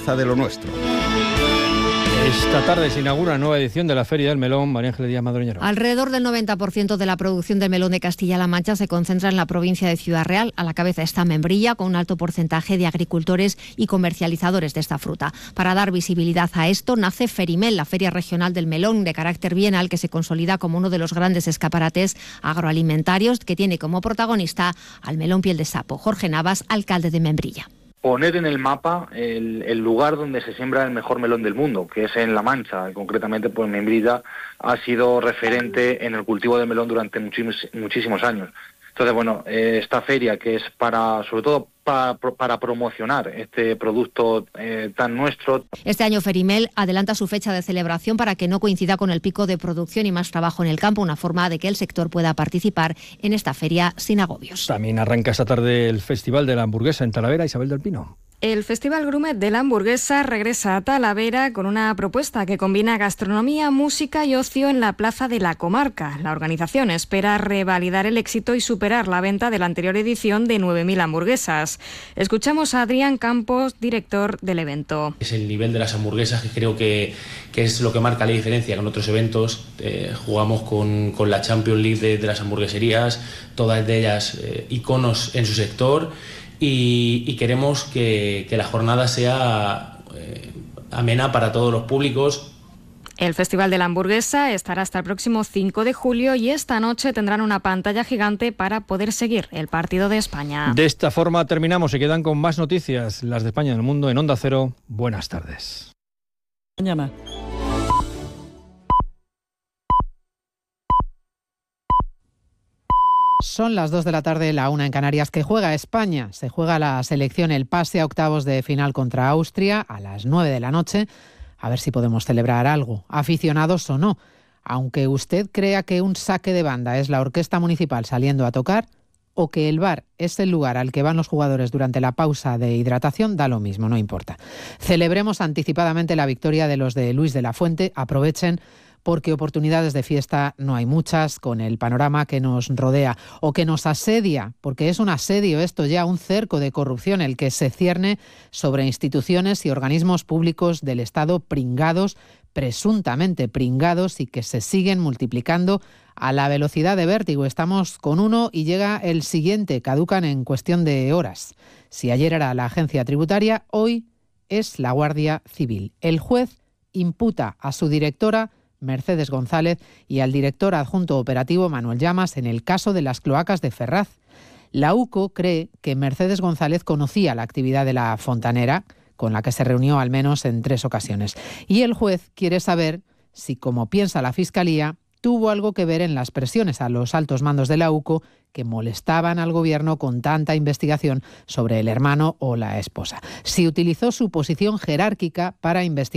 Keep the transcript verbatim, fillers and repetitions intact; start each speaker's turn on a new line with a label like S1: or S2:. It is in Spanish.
S1: naturaleza de lo nuestro.
S2: Esta tarde se inaugura una nueva edición de la Feria del Melón. María Ángeles Díaz Madroñero.
S3: Alrededor del noventa por ciento de la producción de melón de Castilla-La Mancha se concentra en la provincia de Ciudad Real. A la cabeza está Membrilla, con un alto porcentaje de agricultores y comercializadores de esta fruta. Para dar visibilidad a esto, nace Ferimel, la Feria Regional del Melón de carácter bienal, que se consolida como uno de los grandes escaparates agroalimentarios, que tiene como protagonista al melón piel de sapo. Jorge Navas, alcalde de Membrilla.
S4: Poner en el mapa el, el lugar donde se siembra el mejor melón del mundo, que es en La Mancha. Concretamente, pues Membrilla ha sido referente en el cultivo de melón durante muchísimos, muchísimos años. Entonces, bueno, eh, esta feria, que es para, sobre todo para, para promocionar este producto eh, tan nuestro.
S3: Este año Ferimel adelanta su fecha de celebración para que no coincida con el pico de producción y más trabajo en el campo, una forma de que el sector pueda participar en esta feria sin agobios.
S2: También arranca esta tarde el Festival de la Hamburguesa en Talavera. Isabel del Pino.
S5: El Festival Grumet de la Hamburguesa regresa a Talavera con una propuesta que combina gastronomía, música y ocio en la Plaza de la Comarca. La organización espera revalidar el éxito y superar la venta de la anterior edición de nueve mil hamburguesas. Escuchamos a Adrián Campos, director del evento.
S6: Es el nivel de las hamburguesas que creo que, que es lo que marca la diferencia con otros eventos. Eh, jugamos con, con la Champions League de, de las hamburgueserías, todas de ellas eh, iconos en su sector. Y, y queremos que, que la jornada sea eh, amena para todos los públicos.
S5: El Festival de la Hamburguesa estará hasta el próximo cinco de julio y esta noche tendrán una pantalla gigante para poder seguir el partido de España.
S2: De esta forma terminamos. Se quedan con más noticias, las de España y del mundo, en Onda Cero. Buenas tardes.
S7: Mañana. Son las dos de la tarde, la una en Canarias. Que juega España. Se juega la selección, el pase a octavos de final contra Austria a las nueve de la noche. A ver si podemos celebrar algo, aficionados o no. Aunque usted crea que un saque de banda es la orquesta municipal saliendo a tocar, o que el bar es el lugar al que van los jugadores durante la pausa de hidratación, da lo mismo, no importa. Celebremos anticipadamente la victoria de los de Luis de la Fuente. Aprovechen, porque oportunidades de fiesta no hay muchas con el panorama que nos rodea o que nos asedia, porque es un asedio esto ya, un cerco de corrupción el que se cierne sobre instituciones y organismos públicos del Estado pringados, presuntamente pringados, y que se siguen multiplicando a la velocidad de vértigo. Estamos con uno y llega el siguiente, caducan en cuestión de horas. Si ayer era la agencia tributaria, hoy es la Guardia Civil. El juez imputa a su directora, Mercedes González, y al director adjunto operativo, Manuel Llamas, en el caso de las cloacas de Ferraz. La U C O cree que Mercedes González conocía la actividad de la fontanera, con la que se reunió al menos en tres ocasiones. Y el juez quiere saber si, como piensa la Fiscalía, tuvo algo que ver en las presiones a los altos mandos de la U C O que molestaban al gobierno con tanta investigación sobre el hermano o la esposa. Si utilizó su posición jerárquica para investigar